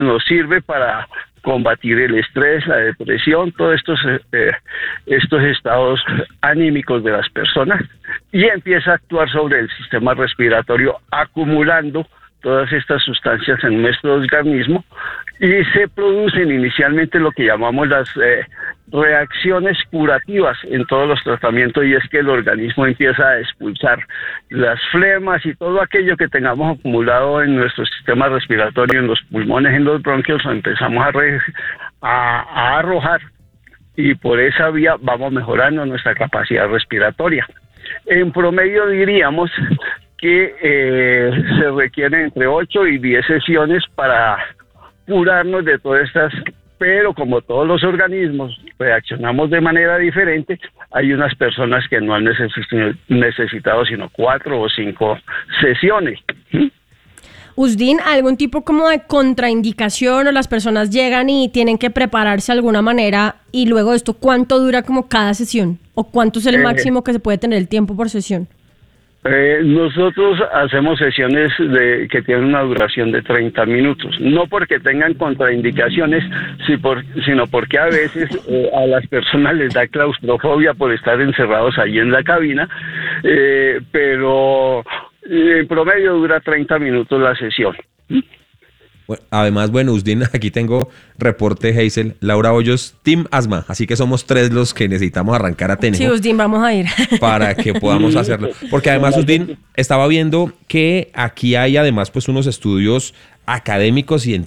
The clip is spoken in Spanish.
nos sirve para combatir el estrés, la depresión, todos estos estados anímicos de las personas, y empieza a actuar sobre el sistema respiratorio, acumulando todas estas sustancias en nuestro organismo, y se producen inicialmente lo que llamamos las reacciones curativas en todos los tratamientos, y es que el organismo empieza a expulsar las flemas y todo aquello que tengamos acumulado en nuestro sistema respiratorio, en los pulmones, en los bronquios, lo empezamos a arrojar, y por esa vía vamos mejorando nuestra capacidad respiratoria. En promedio diríamos que se requieren entre 8 y 10 sesiones para curarnos de todas estas, pero como todos los organismos reaccionamos de manera diferente, hay unas personas que no han necesitado sino 4 o 5 sesiones. Usdin, ¿algún tipo como de contraindicación o las personas llegan y tienen que prepararse de alguna manera y luego de esto, cuánto dura como cada sesión? ¿O cuánto es el máximo que se puede tener el tiempo por sesión? Nosotros hacemos sesiones que tienen una duración de 30 minutos, no porque tengan contraindicaciones, sino porque a veces a las personas les da claustrofobia por estar encerrados ahí en la cabina, pero en promedio dura 30 minutos la sesión. Bueno, además, Usdin, aquí tengo reporte Hazel, Laura Hoyos, Team Asma, así que somos 3 los que necesitamos arrancar a Tenejo. Sí, Usdin, vamos a ir. Para que podamos hacerlo. Porque además, Usdin, estaba viendo que aquí hay además pues unos estudios académicos